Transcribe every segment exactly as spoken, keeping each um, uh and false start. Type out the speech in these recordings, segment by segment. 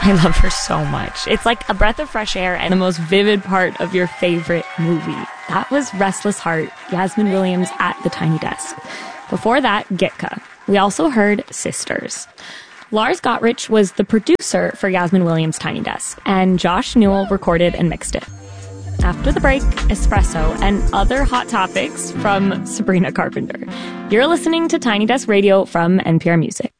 I love her so much. It's like a breath of fresh air and the most vivid part of your favorite movie. That was Restless Heart, Yasmine Williams at the Tiny Desk. Before that, Gitka. We also heard Sisters. Lars Gottrich was the producer for Yasmine Williams' Tiny Desk, and Josh Newell recorded and mixed it. After the break, espresso and other hot topics from Sabrina Carpenter. You're listening to Tiny Desk Radio from N P R Music.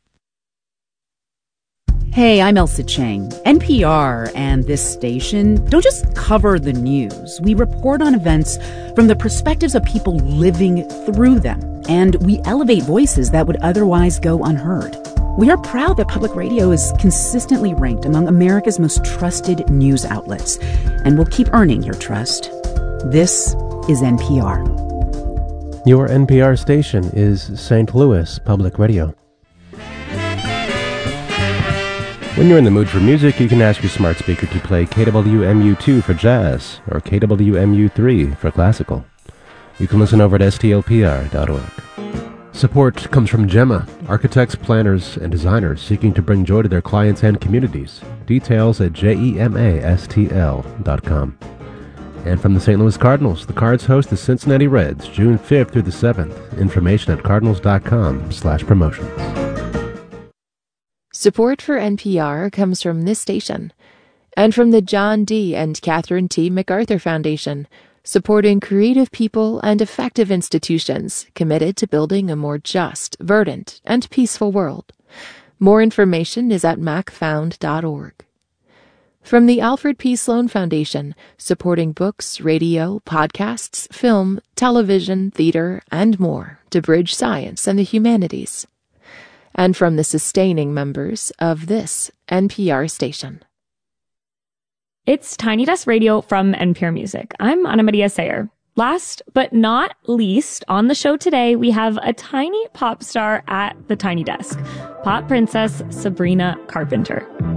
Hey, I'm Elsa Chang. N P R and this station don't just cover the news. We report on events from the perspectives of people living through them, and we elevate voices that would otherwise go unheard. We are proud that public radio is consistently ranked among America's most trusted news outlets, and will keep earning your trust. This is N P R. Your N P R station is Saint Louis Public Radio. When you're in the mood for music, you can ask your smart speaker to play K W M U two for jazz or K W M U three for classical. You can listen over at S T L P R dot org. Support comes from Gemma, architects, planners, and designers seeking to bring joy to their clients and communities. Details at gemastl dot com. And from the Saint Louis Cardinals, the Cards host the Cincinnati Reds June fifth through the seventh. Information at cardinals dot com slash promotions. Support for N P R comes from this station and from the John D. and Catherine T. MacArthur Foundation, supporting creative people and effective institutions committed to building a more just, verdant, and peaceful world. More information is at mac found dot org. From the Alfred P. Sloan Foundation, supporting books, radio, podcasts, film, television, theater, and more to bridge science and the humanities. And from the sustaining members of this N P R station. It's Tiny Desk Radio from N P R Music. I'm Ana Maria Sayer. Last but not least, on the show today, we have a tiny pop star at the Tiny Desk, pop princess Sabrina Carpenter.